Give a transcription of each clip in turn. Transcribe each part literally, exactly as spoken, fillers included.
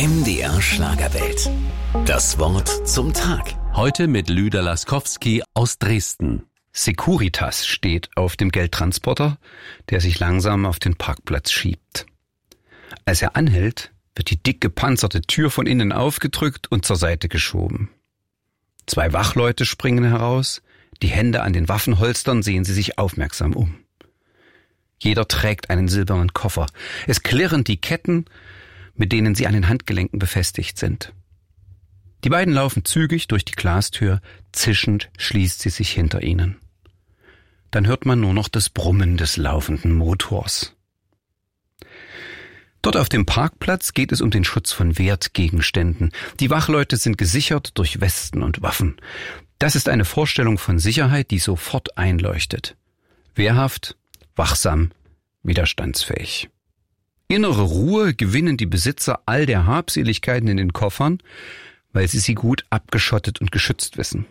M D R Schlagerwelt. Das Wort zum Tag. Heute mit Lüder Laskowski aus Dresden. Securitas steht auf dem Geldtransporter, der sich langsam auf den Parkplatz schiebt. Als er anhält, wird die dick gepanzerte Tür von innen aufgedrückt und zur Seite geschoben. Zwei Wachleute springen heraus, die Hände an den Waffenholstern, sehen sie sich aufmerksam um. Jeder trägt einen silbernen Koffer. Es klirren die Ketten, mit denen sie an den Handgelenken befestigt sind. Die beiden laufen zügig durch die Glastür, zischend schließt sie sich hinter ihnen. Dann hört man nur noch das Brummen des laufenden Motors. Dort auf dem Parkplatz geht es um den Schutz von Wertgegenständen. Die Wachleute sind gesichert durch Westen und Waffen. Das ist eine Vorstellung von Sicherheit, die sofort einleuchtet. Wehrhaft, wachsam, widerstandsfähig. Innere Ruhe gewinnen die Besitzer all der Habseligkeiten in den Koffern, weil sie sie gut abgeschottet und geschützt wissen.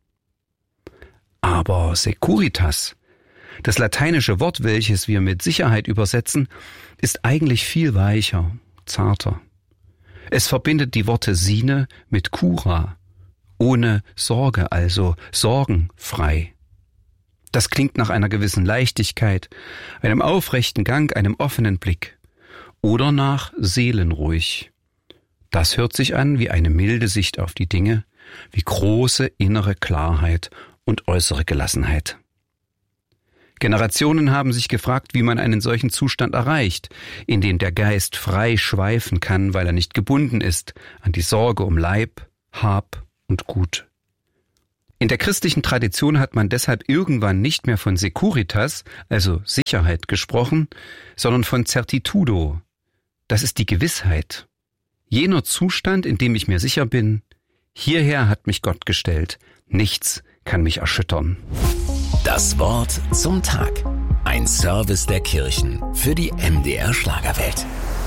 Aber Securitas, das lateinische Wort, welches wir mit Sicherheit übersetzen, ist eigentlich viel weicher, zarter. Es verbindet die Worte sine mit cura, ohne Sorge, also sorgenfrei. Das klingt nach einer gewissen Leichtigkeit, einem aufrechten Gang, einem offenen Blick. Oder nach seelenruhig. Das hört sich an wie eine milde Sicht auf die Dinge, wie große innere Klarheit und äußere Gelassenheit. Generationen haben sich gefragt, wie man einen solchen Zustand erreicht, in dem der Geist frei schweifen kann, weil er nicht gebunden ist an die Sorge um Leib, Hab und Gut. In der christlichen Tradition hat man deshalb irgendwann nicht mehr von Securitas, also Sicherheit, gesprochen, sondern von Certitudo. Das ist die Gewissheit. Jener Zustand, in dem ich mir sicher bin, hierher hat mich Gott gestellt, nichts kann mich erschüttern. Das Wort zum Tag. Ein Service der Kirchen für die M D R Schlagerwelt.